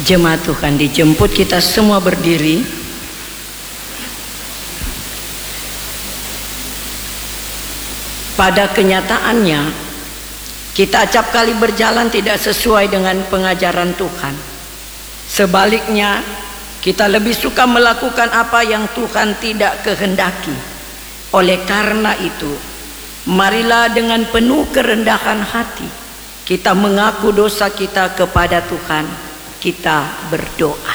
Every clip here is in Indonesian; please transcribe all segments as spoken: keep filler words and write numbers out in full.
Jemaat Tuhan dijemput kita semua berdiri. Pada kenyataannya kita acap kali berjalan tidak sesuai dengan pengajaran Tuhan. Sebaliknya kita lebih suka melakukan apa yang Tuhan tidak kehendaki. Oleh karena itu, marilah dengan penuh kerendahan hati kita mengaku dosa kita kepada Tuhan. Kita berdoa.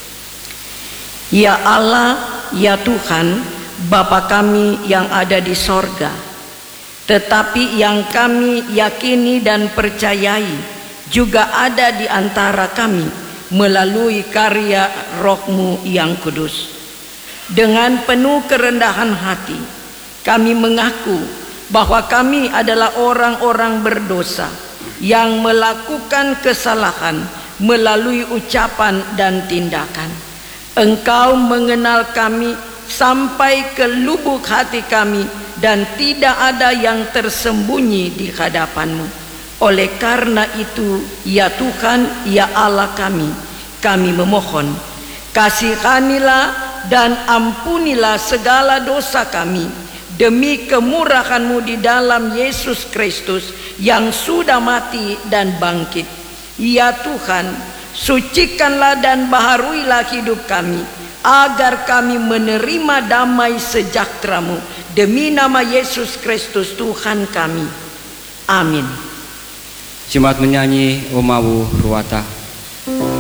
Ya Allah, ya Tuhan, Bapa kami yang ada di sorga, tetapi yang kami yakini dan percayai juga ada di antara kami melalui karya Roh-Mu yang kudus. Dengan penuh kerendahan hati kami mengaku bahwa kami adalah orang-orang berdosa yang melakukan kesalahan melalui ucapan dan tindakan. Engkau mengenal kami sampai ke lubuk hati kami dan tidak ada yang tersembunyi di hadapan-Mu. Oleh karena itu, ya Tuhan, ya Allah kami, kami memohon, kasihanilah dan ampunilah segala dosa kami demi kemurahan-Mu di dalam Yesus Kristus yang sudah mati dan bangkit. Ya Tuhan, sucikanlah dan baharuilah hidup kami agar kami menerima damai sejahtera-Mu demi nama Yesus Kristus Tuhan kami. Amin. Jemaat menyanyi Omawu Ruwata.